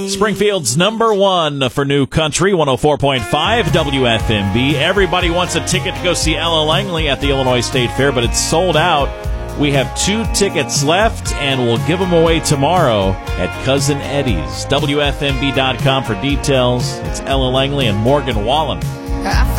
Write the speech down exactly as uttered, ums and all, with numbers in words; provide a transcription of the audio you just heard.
Springfield's number one for New Country, one oh four point five W F M B. Everybody wants a ticket to go see Ella Langley at the Illinois State Fair, but it's sold out. We have two tickets left, and we'll give them away tomorrow at Cousin Eddie's. W F M B dot com for details. It's Ella Langley and Morgan Wallen.